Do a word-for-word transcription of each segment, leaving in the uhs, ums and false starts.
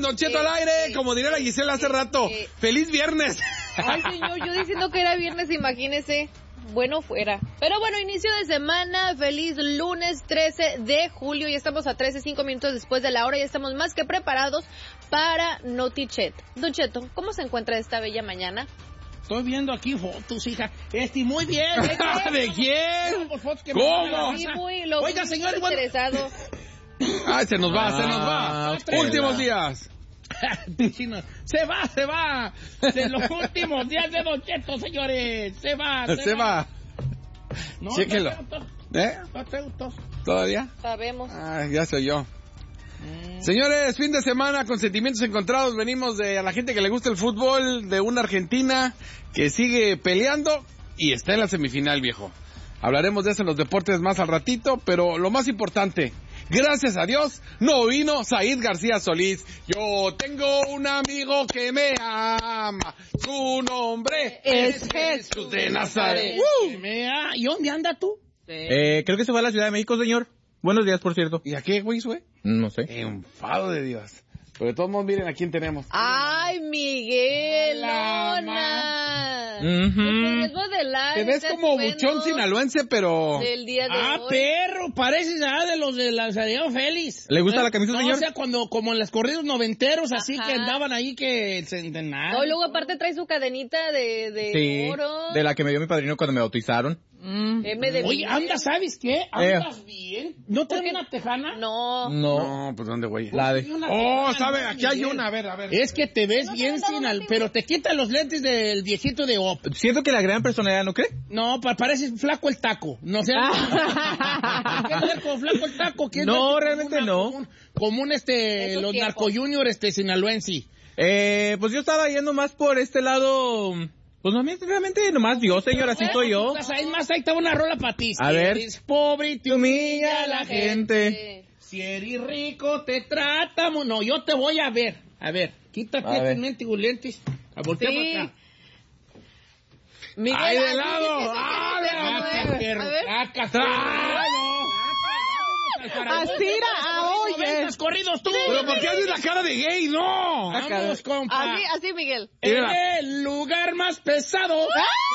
Don Cheto al aire, como diría la Gisela hace rato. ¡Feliz viernes! Ay, señor, yo diciendo que era viernes, imagínese. Bueno, fuera. Pero bueno, inicio de semana, feliz lunes trece de julio. Ya estamos a trece, cinco minutos después de la hora. Ya estamos más que preparados para Notichet. Don Cheto, ¿cómo se encuentra esta bella mañana? Estoy viendo aquí fotos, hija. Este, muy bien. ¿De, ¿De quién? No, fotos que ¿Cómo? Sí, muy, lo Oiga, señor, bueno. interesado. Ay, se nos va, ah, se nos va. Estrella. Últimos días. Se va, se va. De los últimos días de Don Cheto, señores. Se va, se, Se va. va. No, Chéquelo. No ¿Eh? te gustó. ¿Todavía? Sabemos. Ah, ya soy yo. Mm. Señores, fin de semana con sentimientos encontrados. Venimos de a la gente que le gusta el fútbol, de una Argentina que sigue peleando y está en la semifinal, viejo. Hablaremos de eso en los deportes más al ratito, pero lo más importante, gracias a Dios, no vino Said García Solís. Yo tengo un amigo que me ama, su nombre es Jesús de Nazaret. Uh. ¿Y dónde anda tú? Sí. Eh, creo que se va a la Ciudad de México, señor. Buenos días, por cierto. ¿Y a qué, güey, fue? No sé. Enfado de Dios. Pero de todos modos, miren a quién tenemos. Ay, Miguel, La Lona. Ujú. No podés modelar. Te ves este como atuendo buchón sinaloense, pero... del día de Ah, hoy. perro, pareces ah, de los de la Santiago Félix. ¿Le gusta la camisa, no, señor? O sea, cuando, como en los corridos noventeros, así Ajá. que andaban ahí que centenares. No, luego aparte trae su cadenita de, de Sí, oro. de la que me dio mi padrino cuando me bautizaron. M de Oye, Miguel. anda, ¿sabes qué? ¿Andas bien? ¿No traes una tejana? No. No, No, pues ¿dónde, güey? la de... Una Oh, tejana, sabe, aquí hay Miguel. una, a ver, a ver. Es que te ves ¿No te bien han dado sin una al... piña? Pero te quitan los lentes del viejito de Op. Siento que la gran personalidad, ¿no cree? No, pa parece flaco el taco. No sé. ¿Qué es ver como flaco el taco? ¿Qué es No, ver como realmente una- no. Como un, como un, este, Esos los tiempos. narco junior este sinaloense. Eh, pues yo estaba yendo más por este lado... Pues no, a mí realmente nomás Dios, señor, así soy yo. Pues, es más, ahí está una rola para ti. A Si ver. eres pobre y te Te humilla la gente. Si eres rico, te tratamos. No, yo te voy a ver. A ver, quítate A ver. estos mendigos lentes. A voltear Sí. para acá. Miguel, ¡Ay, de así lado! que se- ¡Ah, se- de se- lado! se- Saca, perro, a ver. saca, ¡Ah, Astira, ah, oye. Noventas corridos tú. ¿Pero por qué haces la cara de gay? ¡No! Vamos, compa. Así, así, Miguel. En el lugar más pesado tenemos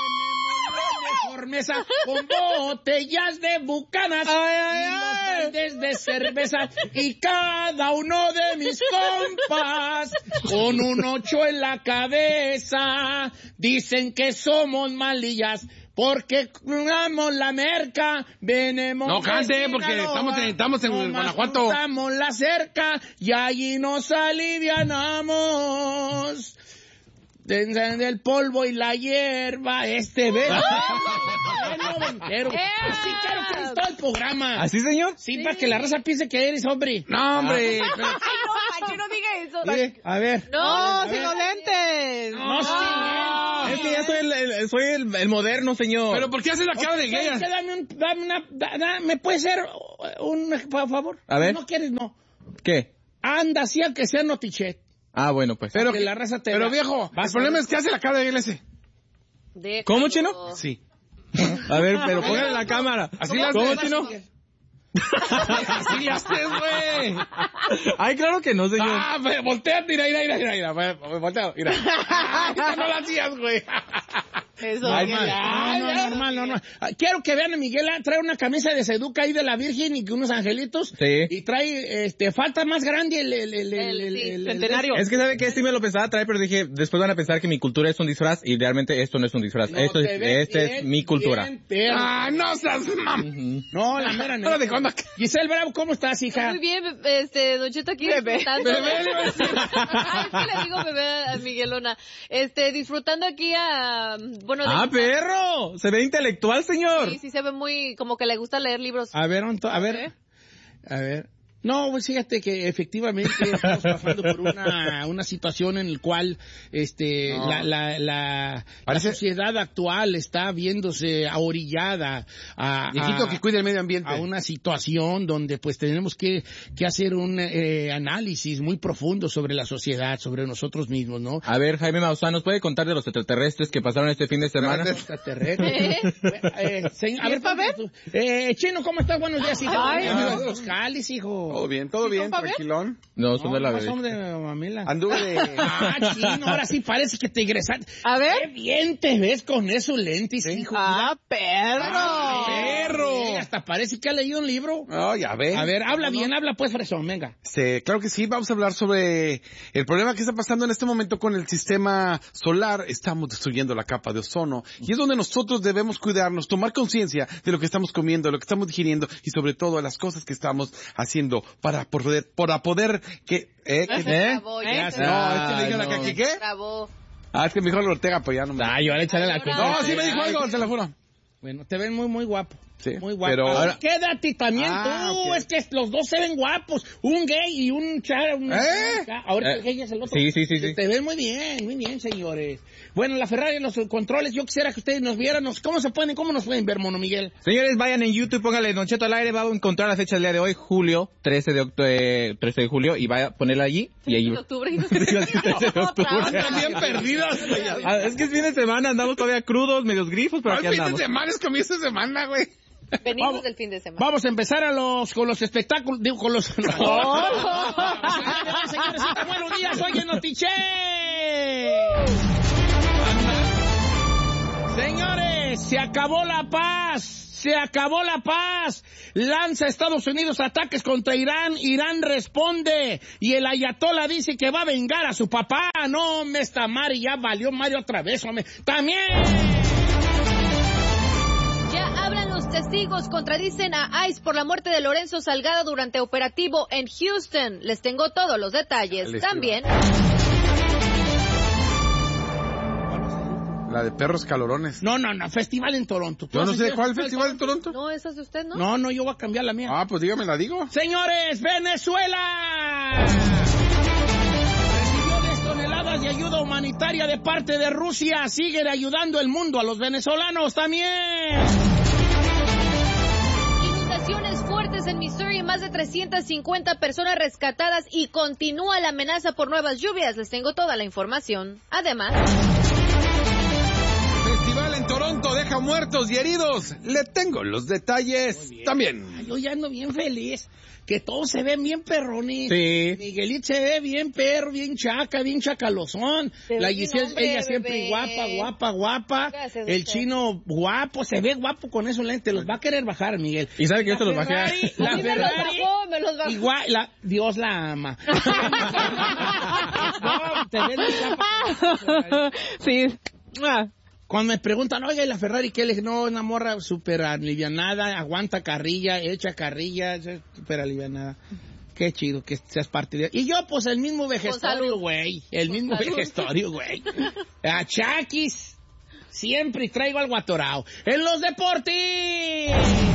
la mejor mesa con botellas de bucanas y los baldes de cerveza y cada uno de mis compas con un ocho en la cabeza dicen que somos malillas porque cruzamos la merca, venemos No cante, de porque Sinaloa, estamos en- estamos en nomás Guanajuato. cruzamos la cerca y allí nos alivianamos. Desde el polvo y la hierba, este ve. noventero. Así quiero que es todo el programa. ¿Así, señor? Sí, para que la raza piense que eres hombre. No, hombre. pero- Ay, no, Pancho, no diga eso. Mire, a ver. No, No, sin los lentes. No, sí, Es que ya soy el, el- soy el, el moderno, señor. ¿Pero por qué haces la cara de gay? ¿sabes qué? Dame un, dame una, da- da- ¿me puede ser un, por favor? A ver. No quieres, no. ¿Qué? Anda, así aunque sea notichet. Ah, bueno, pues. Pero, que la raza te pero vea. viejo, el Vas a problema ver. es que hace la cara de gay ese. Déjalo. ¿Cómo, chino? Sí. A ver, pero póngale la cámara. Así la ¿Cómo, haces. chino? Así le haces, güey. Ay, claro que no, señor. Ah, pero voltea, mira, mira, mira, mira, mira, voltea, mira. Ah, esa no la hacías, güey. Eso. Ay, Miguel. ay, no, normal, normal. Ah, quiero que vean a Miguel, ah, trae una camisa de Seduca ahí de la Virgen y que unos angelitos. Sí. Y trae, este, falta más grande el, el, el, el, El, el- sí, el- centenario. Es que sabe que sí me lo pensaba traer, pero dije, después van a pensar que mi cultura es un disfraz y realmente esto no es un disfraz. No, esto te es, ves este es bien, mi cultura. bien, perro. Ah, no seas mam. No, la mera Ahora de cuándo acá. Giselle Bravo, ¿cómo estás, hija? Muy bien, be- este, Don Cheto aquí disfrutando. Bebé, le iba a decir. Ay, es que le digo bebé a Miguelona. Este, disfrutando aquí a, bueno, de- ¡Ah, perro! Se ve intelectual, señor. Sí, sí se ve muy, como que le gusta leer libros. A ver, onto- a ver, a ver. No, pues fíjate que efectivamente estamos pasando por una, una situación en la cual este, No. la, la, la, la Parece- sociedad actual está viéndose ahorillada a, Viejito a- que cuide el medio ambiente. a una situación donde pues tenemos que, que hacer un eh, análisis muy profundo sobre la sociedad, sobre nosotros mismos, ¿no? A ver, Jaime Maussan, ¿nos puede contar de los extraterrestres que pasaron este fin de semana? Extraterrestre. Eh, señor, a ver, ¿Quieres saber? tú- eh, Chino, ¿cómo estás? Buenos días, hija. Ay, Amigos no. de los Jalis, hijo. Todo bien, todo bien, tranquilón. No, son No, de la no bebé. son de mamila. Anduve de... Ah, chino, ahora sí parece que te egresaste. A ver. Qué bien te ves con esos lentes, hijo. ¡Ah, perro! Ah, perro. Sí, hasta parece que ha leído un libro. No, ya ve. A ver, habla bien, habla pues, fresón, venga. Sí, claro que sí, vamos a hablar sobre el problema que está pasando en este momento con el sistema solar. Estamos destruyendo la capa de ozono y es donde nosotros debemos cuidarnos, tomar conciencia de lo que estamos comiendo, de lo que estamos digiriendo y sobre todo de las cosas que estamos haciendo para poder, para poder que... ¿Eh? ¿Qué? Bravo, ¿Eh? ya se- No, es que le dijo la no. que, ¿qué? Bravo. Ah, es que me dijo el Ortega, pues ya no me... Ah, yo le echaré la culpa. No, sí me dijo algo, te lo juro. Bueno, te ven muy, muy guapo. Sí, Muy guapo. pero- Ahora, quédate también Ah, tú. ok. Es que los dos se ven guapos. Un gay y un char. Un... ¿Eh? Ahorita Eh. el gay es el otro. Sí, sí, sí, sí. Te ven muy bien, muy bien, señores. Bueno, la Ferrari, los controles, yo quisiera que ustedes nos vieran. nos- ¿Cómo se pueden, cómo nos pueden ver, Mono Miguel? Señores, vayan en YouTube, póngale Don Cheto al aire, va a encontrar la fecha del día de hoy, julio, trece de, octu- eh, trece de julio, y vaya a ponerla allí, y ahí... En octubre. trece de octubre. Otra vez. Bien perdidos. Ah, es que es fin de semana, andamos todavía crudos, medios grifos, pero ¿Cuál aquí fin de andamos. semana? Es comienzo de semana, güey. Venimos Vamos. del fin de semana. Vamos a empezar a los, con los espectáculos, digo, con los... Señores, señores, buenos días, soy el Notiche. Señores, se acabó la paz, se acabó la paz. Lanza Estados Unidos ataques contra Irán, Irán responde y el ayatollah dice que va a vengar a su papá. No, me está Mari, ya valió Mario otra vez, hombre. También... Ya hablan los testigos, contradicen a ICE por la muerte de Lorenzo Salgado durante operativo en Houston. Les tengo todos los detalles. Dale, También, La de perros calorones. No, no, no, festival en Toronto. ¿Tú Yo no has sé ido cuál al festival de Toronto. no, esa es de usted, ¿no? No, no, yo voy a cambiar la mía. Ah, pues dígame, la digo. Señores, Venezuela recibió diez toneladas de ayuda humanitaria de parte de Rusia. Siguen ayudando el mundo a los venezolanos también. Inundaciones fuertes en Missouri, más de trescientas cincuenta personas rescatadas y continúa la amenaza por nuevas lluvias. Les tengo toda la información. Además, Festival en Toronto deja muertos y heridos. Le tengo los detalles también. Ay, yo ya ando bien feliz. Que todos se ven bien perrones. Sí. Miguelito se ve bien perro, bien chaca, bien chacalozón. Se ve La bien Giselle, hombre, ella siempre bebé. guapa, guapa, guapa. Gracias, El doctor. chino guapo, se ve guapo con esos lentes. Los va a querer bajar, Miguel. Y sabe que yo La se los bajé. Ferrari, a La mí me los Ferrari. bajó, me los bajó. Igual, la, Dios la ama. No, te ves muy guapa. Sí. Ah, Cuando me preguntan, oye, la Ferrari, ¿qué le dije? No, una morra súper alivianada, aguanta carrilla, echa carrilla, es súper alivianada. Qué chido que seas parte de... Y yo, pues, el mismo vejestorio, salud. güey. El Con mismo salud. vejestorio, güey. A Chaquis, siempre traigo algo atorado. En los deportes...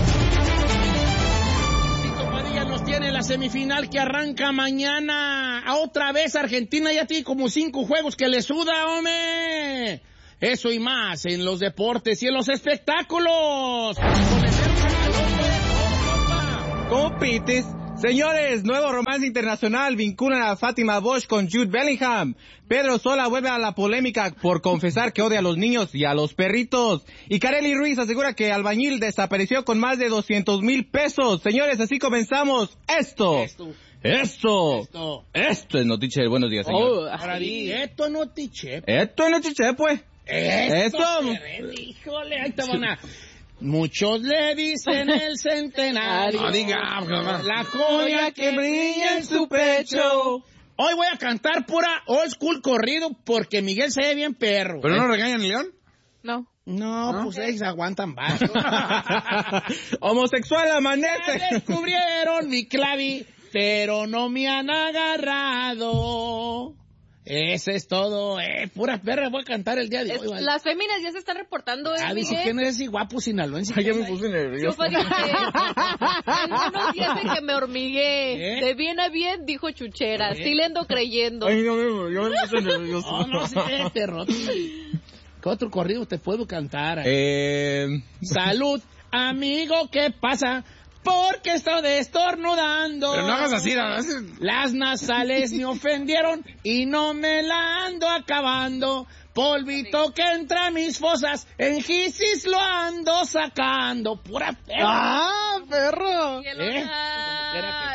Tito Padilla nos tiene la semifinal que arranca mañana. A otra vez Argentina ya tiene como cinco juegos que le suda, hombre. Eso y más en los deportes y en los espectáculos. Con el mero chacalón, pues, todo, compa. Compites. Señores, nuevo romance internacional vinculan a Fátima Bosch con Jude Bellingham. Pedro Sola vuelve a la polémica por confesar que odia a los niños y a los perritos. Y Kareli Ruiz asegura que Albañil desapareció con más de doscientos mil pesos. Señores, así comenzamos. Esto. Esto. Esto. Esto. Esto es Notiche del Buenos Días, señor. oh, Ahora di, esto no te che. Esto es Notiche, pues. Esto. Esto. se- Híjole, ahí te van a... Muchos le dicen el centenario. No diga, mamá. La joya que brilla en su pecho. Hoy voy a cantar pura old school corrido porque Miguel se ve bien perro. ¿Pero no regañan León? no. No, ¿No? pues ellos aguantan bajo. Homosexual Ya amanece. descubrieron mi clavi, pero no me han agarrado. Ese es todo, eh. Pura perra voy a cantar el día de Es- hoy. ¿vale? las féminas ya se están reportando, ¿eh, Ah, dice Miguel? quién es ese guapo sinaloense. Ay, ya me puse nervioso. Chupa, dice, algunos dicen que me hormigué. ¿Eh? De bien a bien, dijo Chuchera. ¿Eh? Sí le ando creyendo. Ay, no, no, yo me puse nervioso. No, no sé, perro. ¿Qué otro corrido te puedo cantar? Eh... Salud, amigo, ¿qué pasa? Porque estoy destornudando. Pero no hagas así, ¿no? Las nasales me ofendieron y no me la ando acabando. Polvito que entra a mis fosas, en gisis lo ando sacando. Pura perra. ¡Ah, perro! Miguel, ¿Eh? ah,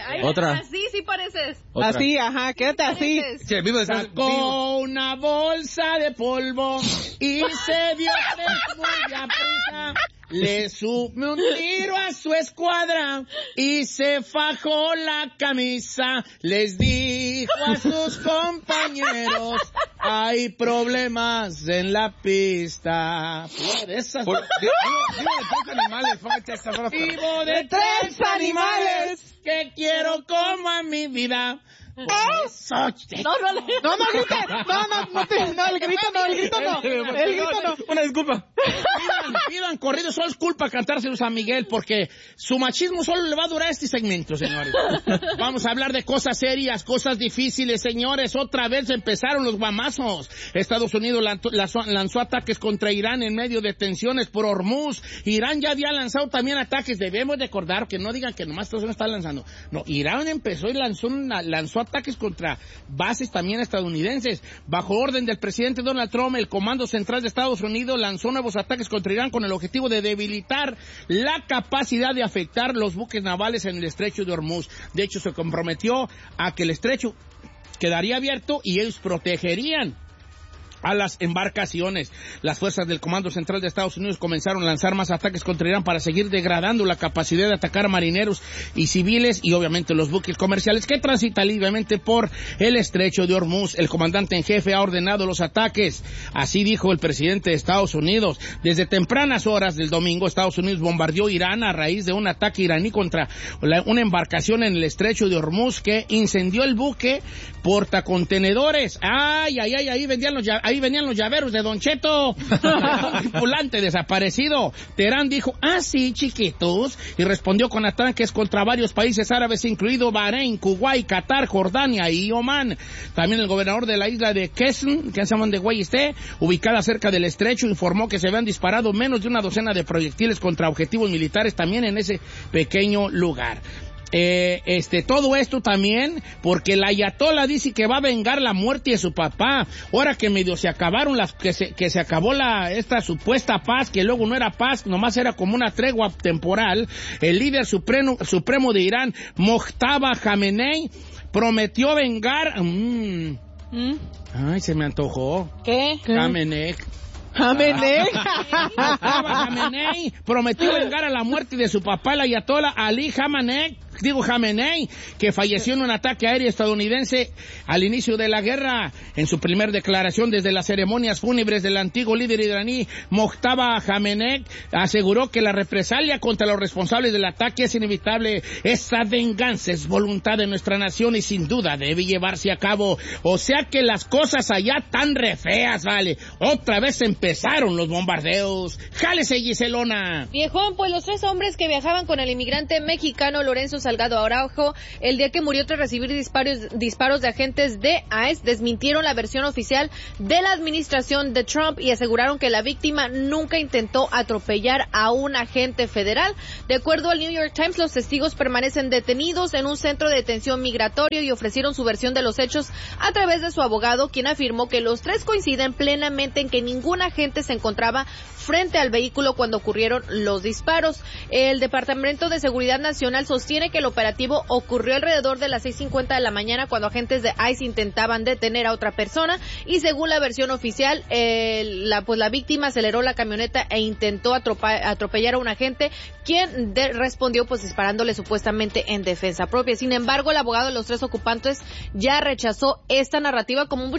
Ay, Otra. Así sí pareces. Otra. Así, ajá, quédate así. Pareces. Sí, vivo de San- Sacó una bolsa de polvo y se dio tres muy a prisa. Le subió un tiro a su escuadra y se fajó la camisa. Les dijo a sus compañeros, hay problemas en la pista. Por esas... Por- vivo, vivo de tres animales, póngate esta ropa. Vivo de tres animales que quiero como a mi vida. Eso. No, no, le- No, no grites. No, no, no, te- no, el grito no, el grito no. El grito no. Una disculpa. Pidan, pidan corridos, solo es culpa cantárselos a Miguel, porque su machismo solo le va a durar este segmento, señores. Vamos a hablar de cosas serias, cosas difíciles, señores. Otra vez empezaron los guamazos. Estados Unidos lanzó, lanzó, lanzó ataques contra Irán en medio de tensiones por Hormuz. Irán ya había lanzado también ataques. Debemos recordar que no digan que nomás Estados Unidos está lanzando. No, Irán empezó y lanzó, una, lanzó ataques contra bases también estadounidenses. Bajo orden del presidente Donald Trump, el Comando Central de Estados Unidos lanzó nuevos ataques contra Irán con el objetivo de debilitar la capacidad de afectar los buques navales en el estrecho de Hormuz. De hecho, se comprometió a que el estrecho quedaría abierto y ellos protegerían a las embarcaciones. Las fuerzas del Comando Central de Estados Unidos comenzaron a lanzar más ataques contra Irán para seguir degradando la capacidad de atacar a marineros y civiles y obviamente los buques comerciales que transitan libremente por el estrecho de Hormuz. El comandante en jefe ha ordenado los ataques. Así dijo el presidente de Estados Unidos. Desde tempranas horas del domingo, Estados Unidos bombardeó Irán a raíz de un ataque iraní contra la, una embarcación en el estrecho de Hormuz que incendió el buque portacontenedores. Ay, ay, ay, ahí vendían los Ahí venían los llaveros de Don Cheto. Un tripulante desaparecido. Teherán dijo, ah, sí, chiquitos. Y respondió con ataques contra varios países árabes, incluido Bahrein, Kuwait, Qatar, Jordania y Omán. También el gobernador de la isla de Qesm, que se llaman de Guayiste, ubicada cerca del estrecho, informó que se habían disparado menos de una docena de proyectiles contra objetivos militares también en ese pequeño lugar. Eh, este, todo esto también porque el ayatollah dice que va a vengar la muerte de su papá. Ahora que medio se acabaron las, que se, que se acabó la, esta supuesta paz, que luego no era paz, nomás era como una tregua temporal, el líder supremo, supremo de Irán, Mojtaba Khamenei, prometió vengar, mmm, ¿Mm? ay, se me antojó. ¿Qué? Khamenei. Jamenei. Khamenei prometió vengar a la muerte de su papá, el ayatollah Ali Khamenei, digo Khamenei, que falleció en un ataque aéreo estadounidense al inicio de la guerra. En su primer declaración desde las ceremonias fúnebres del antiguo líder iraní, Mojtaba Khamenei aseguró que la represalia contra los responsables del ataque es inevitable. Esa venganza es voluntad de nuestra nación y sin duda debe llevarse a cabo. O sea que las cosas allá tan re feas, vale. Otra vez empezaron los bombardeos. ¡Jálese, Giselona! Viejón, pues los tres hombres que viajaban con el inmigrante mexicano Lorenzo Salgado Araujo, el día que murió tras recibir disparos, disparos de agentes de I C E, desmintieron la versión oficial de la administración de Trump y aseguraron que la víctima nunca intentó atropellar a un agente federal. De acuerdo al New York Times, los testigos permanecen detenidos en un centro de detención migratorio y ofrecieron su versión de los hechos a través de su abogado, quien afirmó que los tres coinciden plenamente en que ningún agente se encontraba frente al vehículo cuando ocurrieron los disparos. El Departamento de Seguridad Nacional sostiene que el operativo ocurrió alrededor de las seis cincuenta de la mañana cuando agentes de I C E intentaban detener a otra persona y según la versión oficial, eh, la, pues la víctima aceleró la camioneta e intentó atropa- atropellar a un agente, quien de- respondió pues disparándole supuestamente en defensa propia. Sin embargo, el abogado de los tres ocupantes ya rechazó esta narrativa como un